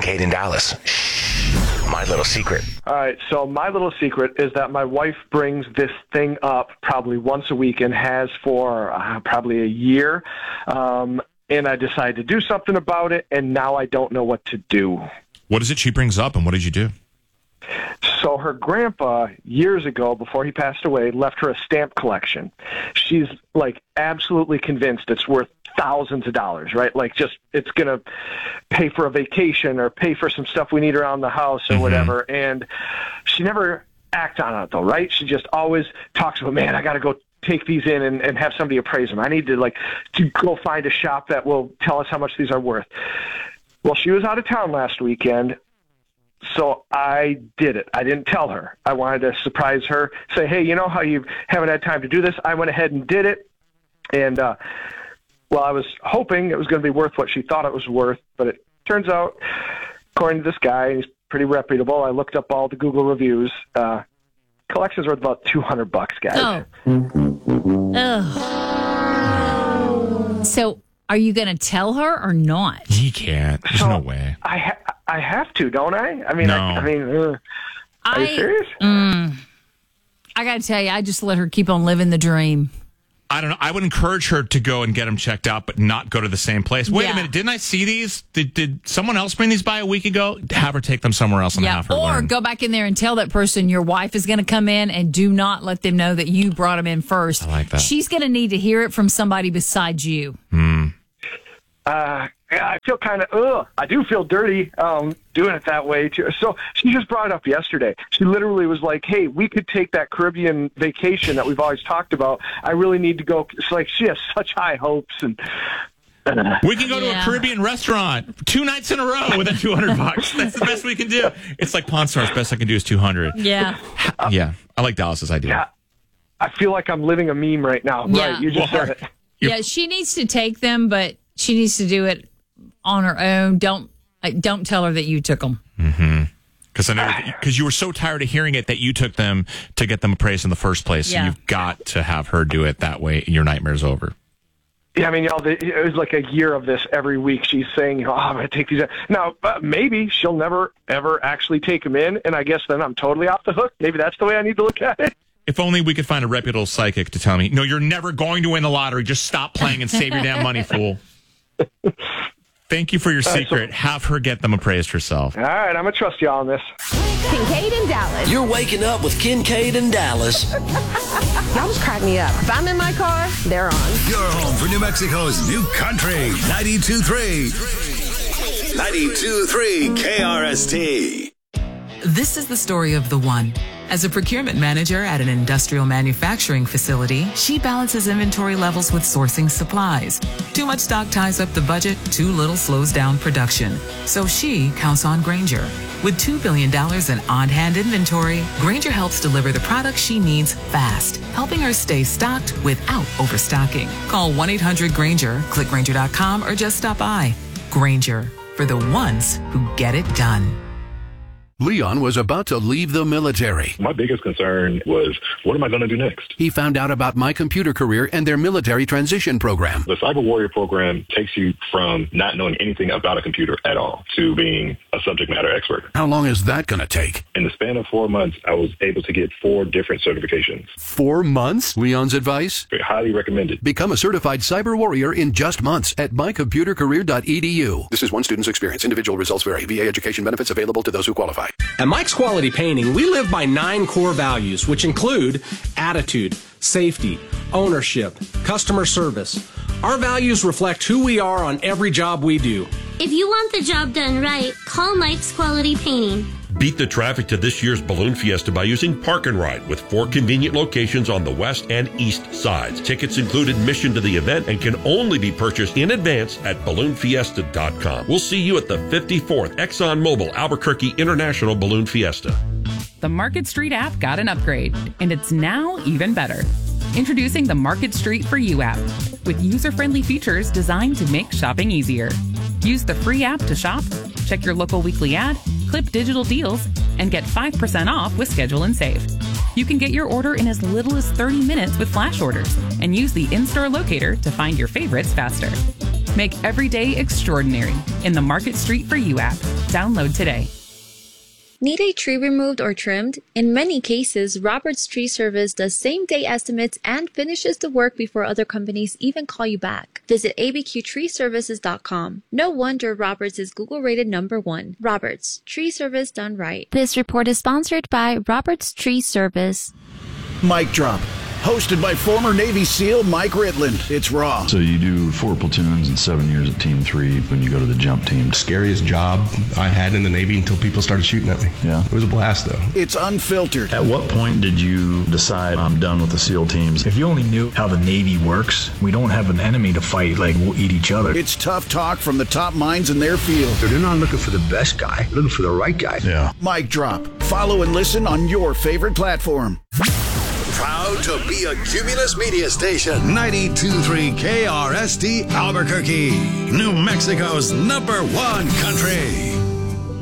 Kincaid in Dallas. My little secret. All right, so my little secret is that my wife brings this thing up probably once a week and has for probably a year. And I decided to do something about it, and now I don't know what to do. What is it she brings up, and what did you do? So her grandpa, years ago, before he passed away, left her a stamp collection. She's, like, absolutely convinced it's worth thousands of dollars, right? Like, just it's going to pay for a vacation or pay for some stuff we need around the house or whatever. And she never acts on it, though, right? She just always talks about, man, I got to go take these in and have somebody appraise them. I need to go find a shop that will tell us how much these are worth. Well, she was out of town last weekend, so I did it. I didn't tell her. I wanted to surprise her, say, hey, you know how you haven't had time to do this? I went ahead and did it. And, I was hoping it was going to be worth what she thought it was worth, but it turns out, according to this guy, he's pretty reputable. I looked up all the Google reviews. Collection's worth about $200, guys. Oh. So are you going to tell her or not? He can't. There's no way. I have to, don't I? I mean, No. Are you serious? I got to tell you, I just let her keep on living the dream. I don't know. I would encourage her to go and get them checked out, but not go to the same place. Wait a minute. Didn't I see these? Did someone else bring these by a week ago? Have her take them somewhere else and have her Or learn. go back in there and tell that person your wife is going to come in, and do not let them know that you brought them in first. I like that. She's going to need to hear it from somebody besides you. I feel kind of, I do feel dirty doing it that way, too. So she just brought it up yesterday. She literally was like, hey, we could take that Caribbean vacation that we've always talked about. I really need to go. It's like she has such high hopes. And we can go to a Caribbean restaurant 2 nights in a row with that $200. That's the best we can do. It's like Pawn Stars. Best I can do is $200. Yeah. Yeah. I like Dallas's idea. Yeah, I feel like I'm living a meme right now. Yeah. Right, you just said it. Yeah, she needs to take them, but she needs to do it on her own. Don't tell her that you took them. Because you were so tired of hearing it that you took them to get them appraised in the first place. So you've got to have her do it that way, and your nightmare's over. Yeah, I mean, it was like a year of this every week. She's saying, I'm going to take these in. Now, maybe she'll never, ever actually take them in, and I guess then I'm totally off the hook. Maybe that's the way I need to look at it. If only we could find a reputable psychic to tell me, no, you're never going to win the lottery. Just stop playing and save your damn money, fool. Thank you for your secret. Have her get them appraised herself. All right, I'm going to trust you on this. Kincaid in Dallas. You're waking up with Kincaid in Dallas. Y'all just crack me up. If I'm in my car, they're on. You're home for New Mexico's new country. 92.3. 92.3 KRST. This is the story of the one. As a procurement manager at an industrial manufacturing facility, she balances inventory levels with sourcing supplies. Too much stock ties up the budget, too little slows down production. So she counts on Grainger. With $2 billion in on-hand inventory, Grainger helps deliver the products she needs fast, helping her stay stocked without overstocking. Call 1-800-GRAINGER, click Grainger.com, or just stop by. Grainger, for the ones who get it done. Leon was about to leave the military. My biggest concern was, what am I going to do next? He found out about My Computer Career and their military transition program. The Cyber Warrior program takes you from not knowing anything about a computer at all to being a subject matter expert. How long is that going to take? In the span of 4 months, I was able to get 4 different certifications. 4 months? Leon's advice? Highly recommended. Become a certified cyber warrior in just months at mycomputercareer.edu. This is one student's experience. Individual results vary. VA education benefits available to those who qualify. At Mike's Quality Painting, we live by 9 core values, which include attitude, safety, ownership, customer service. Our values reflect who we are on every job we do. If you want the job done right, call Mike's Quality Painting. Beat the traffic to this year's Balloon Fiesta by using Park and Ride with 4 convenient locations on the west and east sides. Tickets include admission to the event and can only be purchased in advance at balloonfiesta.com. We'll see you at the 54th ExxonMobil Albuquerque International Balloon Fiesta. The Market Street app got an upgrade, and it's now even better. Introducing the Market Street for You app, with user-friendly features designed to make shopping easier. Use the free app to shop, check your local weekly ad, clip digital deals, and get 5% off with Schedule and Save. You can get your order in as little as 30 minutes with flash orders, and use the in-store locator to find your favorites faster. Make every day extraordinary in the Market Street for You app. Download today. Need a tree removed or trimmed? In many cases, Roberts Tree Service does same-day estimates and finishes the work before other companies even call you back. Visit abqtreeservices.com. No wonder Roberts is Google rated #1. Roberts, tree service done right. This report is sponsored by Roberts Tree Service. Mic drop. Hosted by former Navy SEAL Mike Ritland. It's Raw. So you do 4 platoons and 7 years at Team 3 when you go to the jump team. Scariest job I had in the Navy until people started shooting at me. Yeah. It was a blast, though. It's unfiltered. At what point did you decide I'm done with the SEAL teams? If you only knew how the Navy works, we don't have an enemy to fight. Like, we'll eat each other. It's tough talk from the top minds in their field. They're not looking for the best guy, they're looking for the right guy. Yeah. Mic drop. Follow and listen on your favorite platform. Proud to be a Cumulus Media Station. 92.3 KRST Albuquerque, New Mexico's #1 country.